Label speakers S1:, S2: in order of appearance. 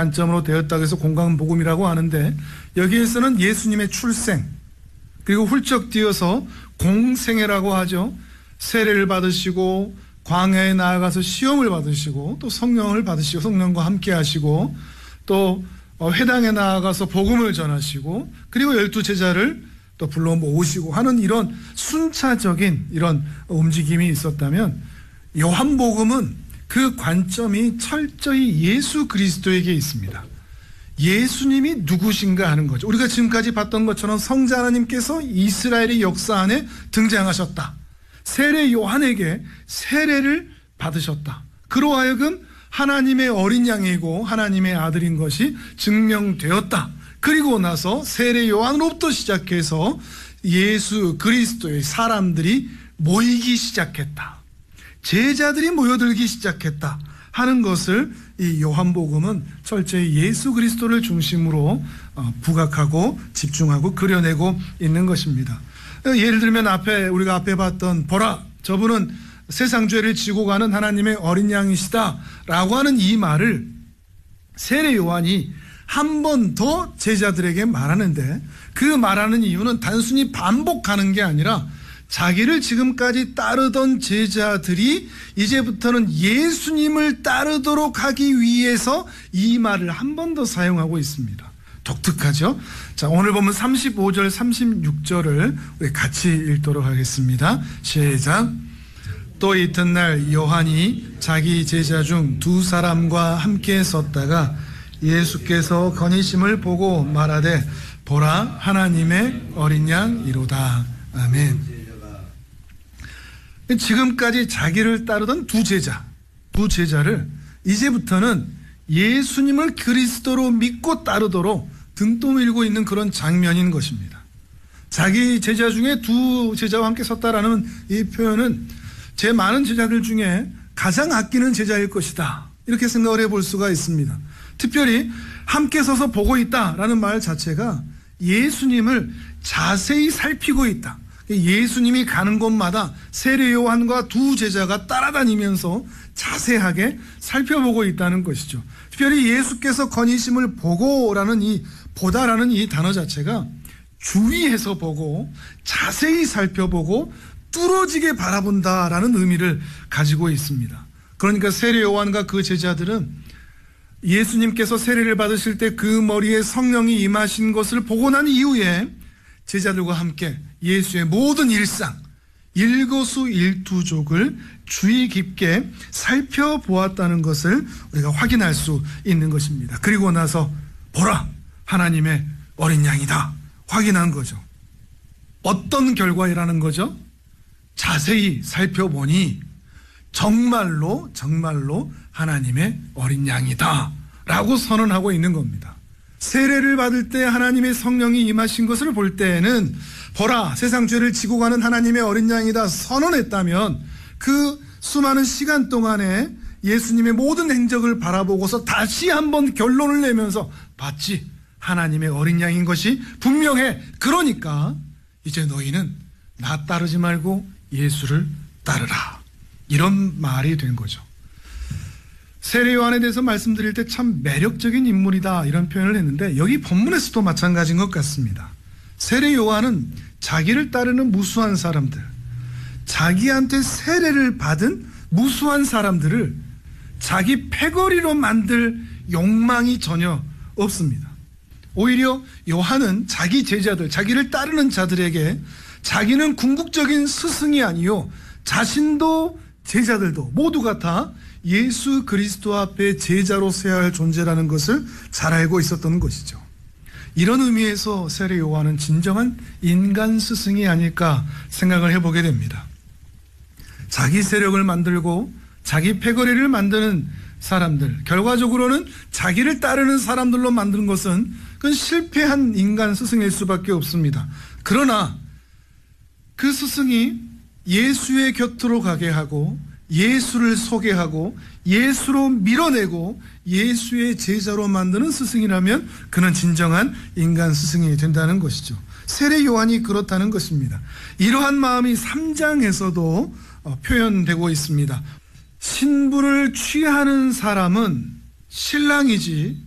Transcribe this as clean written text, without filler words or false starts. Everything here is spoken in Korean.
S1: 관점으로 되었다고 해서 공강복음이라고 하는데, 여기에서는 예수님의 출생, 그리고 훌쩍 뛰어서 공생애라고 하죠. 세례를 받으시고 광야에 나아가서 시험을 받으시고 또 성령을 받으시고 성령과 함께 하시고 또 회당에 나아가서 복음을 전하시고 그리고 12제자를 또 불러 모으시고 하는 이런 순차적인 이런 움직임이 있었다면, 요한복음은 그 관점이 철저히 예수 그리스도에게 있습니다. 예수님이 누구신가 하는 거죠. 우리가 지금까지 봤던 것처럼 성자 하나님께서 이스라엘의 역사 안에 등장하셨다. 세례 요한에게 세례를 받으셨다. 그로 하여금 하나님의 어린 양이고 하나님의 아들인 것이 증명되었다. 그리고 나서 세례 요한으로부터 시작해서 예수 그리스도의 사람들이 모이기 시작했다. 제자들이 모여들기 시작했다 하는 것을 이 요한복음은 철저히 예수 그리스도를 중심으로 부각하고 집중하고 그려내고 있는 것입니다. 예를 들면 우리가 앞에 봤던 보라, 저분은 세상 죄를 지고 가는 하나님의 어린 양이시다 라고 하는 이 말을 세례 요한이 한 번 더 제자들에게 말하는데, 그 말하는 이유는 단순히 반복하는 게 아니라 자기를 지금까지 따르던 제자들이 이제부터는 예수님을 따르도록 하기 위해서 이 말을 한 번 더 사용하고 있습니다. 독특하죠? 자, 오늘 보면 35절, 36절을 우리 같이 읽도록 하겠습니다. 시작. 또 이튿날 요한이 자기 제자 중 2사람과 함께 섰다가 예수께서 거니심을 보고 말하되 보라, 하나님의 어린 양이로다. 아멘. 지금까지 자기를 따르던 두 제자를 이제부터는 예수님을 그리스도로 믿고 따르도록 등도 밀고 있는 그런 장면인 것입니다. 자기 제자 중에 2제자와 함께 섰다라는 이 표현은 제 많은 제자들 중에 가장 아끼는 제자일 것이다, 이렇게 생각을 해볼 수가 있습니다. 특별히 함께 서서 보고 있다라는 말 자체가 예수님을 자세히 살피고 있다. 예수님이 가는 곳마다 세례 요한과 2제자가 따라다니면서 자세하게 살펴보고 있다는 것이죠. 특별히 예수께서 거니심을 보고라는 이 보다라는 이 단어 자체가 주위에서 보고 자세히 살펴보고 뚫어지게 바라본다라는 의미를 가지고 있습니다. 그러니까 세례 요한과 그 제자들은 예수님께서 세례를 받으실 때 그 머리에 성령이 임하신 것을 보고 난 이후에 제자들과 함께 예수의 모든 일상, 일거수일투족을 주의 깊게 살펴보았다는 것을 우리가 확인할 수 있는 것입니다. 그리고 나서 보라, 하나님의 어린 양이다 확인한 거죠. 어떤 결과이라는 거죠? 자세히 살펴보니 정말로 하나님의 어린 양이다 라고 선언하고 있는 겁니다. 세례를 받을 때 하나님의 성령이 임하신 것을 볼 때에는 보라, 세상 죄를 지고 가는 하나님의 어린 양이다 선언했다면, 그 수많은 시간 동안에 예수님의 모든 행적을 바라보고서 다시 한번 결론을 내면서 봤지, 하나님의 어린 양인 것이 분명해. 그러니까 이제 너희는 나 따르지 말고 예수를 따르라, 이런 말이 된 거죠. 세례 요한에 대해서 말씀드릴 때 참 매력적인 인물이다 이런 표현을 했는데, 여기 본문에서도 마찬가지인 것 같습니다. 세례 요한은 자기를 따르는 무수한 사람들, 자기한테 세례를 받은 무수한 사람들을 자기 패거리로 만들 욕망이 전혀 없습니다. 오히려 요한은 자기 제자들, 자기를 따르는 자들에게 자기는 궁극적인 스승이 아니요, 자신도 제자들도 모두가 다 예수 그리스도 앞에 제자로 서야 할 존재라는 것을 잘 알고 있었던 것이죠. 이런 의미에서 세례 요한은 진정한 인간 스승이 아닐까 생각을 해보게 됩니다. 자기 세력을 만들고 자기 패거리를 만드는 사람들, 결과적으로는 자기를 따르는 사람들로 만드는 것은 그건 실패한 인간 스승일 수밖에 없습니다. 그러나 그 스승이 예수의 곁으로 가게 하고 예수를 소개하고 예수로 밀어내고 예수의 제자로 만드는 스승이라면 그는 진정한 인간 스승이 된다는 것이죠. 세례 요한이 그렇다는 것입니다. 이러한 마음이 3장에서도 표현되고 있습니다. 신부를 취하는 사람은 신랑이지